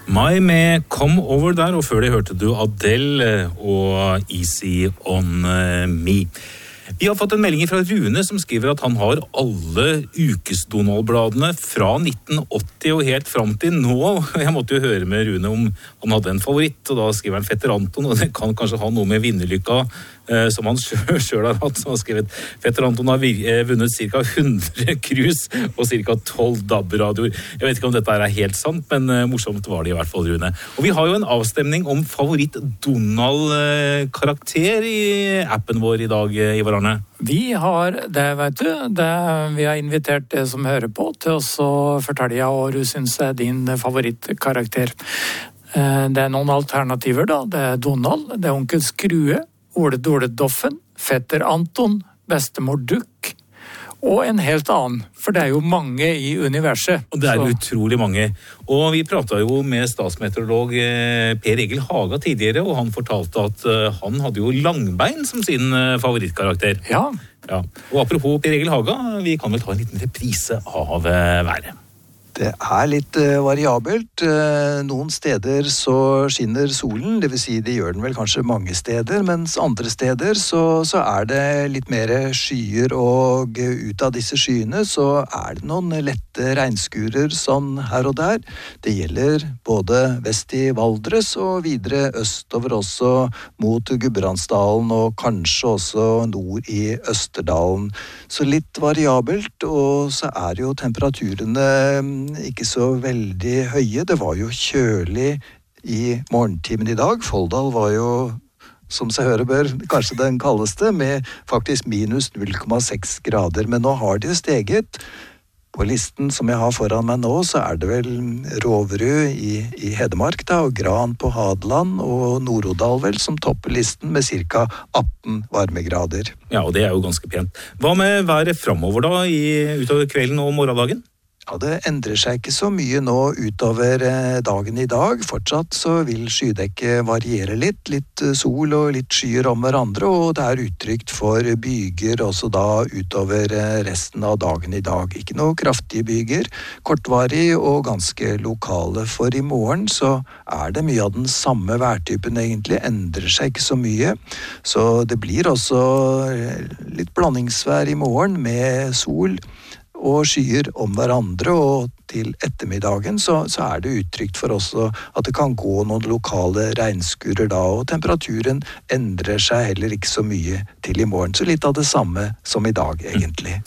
Mai med Come Over der, og før det hørte du Adele og Easy on Me. Vi har fått en melding fra Rune som skriver at han har alle ukes-Donald-bladene fra 1980 og helt frem til nå. Jeg måtte jo høre med Rune om han hadde en favoritt, og da skriver han Fetter Anton, og det kan kanskje ha noe med vinnerlykka som han selv har hatt. Så han har skrevet Fetter Anton har vunnet ca. 100 krus og ca. 12 DAB-radioer. Jeg vet ikke om dette er helt sant, men morsomt var det i hvert fall, Rune. Og vi har jo en avstemning om favoritt-Donald-karakter i appen vår i dag, Ivar Arne. Vi har det, vet du. Vi har invitert det som hører på til oss å fortelle hva du synes er din favorittkarakter. Det er noen alternativer da. Det er Donald, det er onkel Skrue, Ole Doffen, Fetter Anton, bestemor Duck, og en helt annen, for det er jo mange i universet. Og det er utrolig mange. Og vi pratet jo med statsmeteorolog Per Egil Haga tidligere, og han fortalte at han hadde jo langbein som sin favorittkarakter. Ja. Og apropos Per Egil Haga, vi kan vel ta en liten reprise av været. Det er litt variabelt. Noen steder så skinner solen, det vil si de gjør den vel kanskje mange steder, mens andre steder så er det litt mer skyer, og ut av disse skyene så er det noen lette regnskurer sånn her og der. Det gjelder både vest i Valdres og videre østover også mot Gudbrandsdalen og kanskje også nord i Østerdalen. Så litt variabelt, og så er jo temperaturene ikke så veldig høye. Det var jo kjølig i morgentimen i dag. Folldal var jo, som seg høre bør, kanskje den kaldeste, med faktisk minus 0,6 grader. Men nå har det steget. På listen som jeg har foran meg nå, så er det vel Roverud i Hedmark da, og Gran på Hadeland og Nord-Odal vel som topper listen med ca. 18 varmegrader. Ja, og det er jo ganske pent. Hva med været fremover da, utover kvelden og morgendagen? Ja, det endrer seg ikke så mye nå utover dagen i dag. Fortsatt så vil skydekket variere litt sol og litt skyer om hverandre, og det er uttrykt for byger også da utover resten av dagen i dag. Ikke noe kraftige byger, kortvarig og ganske lokale. For i morgen så er det mye av den samme værtypen egentlig, endrer seg ikke så mye. Så det blir også litt blandingsvær i morgen med sol og skyer om hverandre, og til ettermiddagen så er det uttrykt for også at det kan gå noen lokale regnskurer da, og temperaturen endrer seg heller ikke så mye til i morgen. Så litt av det samme som i dag, egentlig.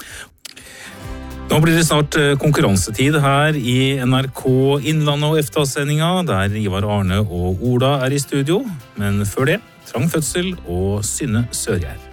Nå blir det snart konkurransetid her i NRK Innlandet og EFTA-sendinga, der Ivar Arne og Ola er i studio. Men før det, Trang Fødsel og Synne Sørgjerd.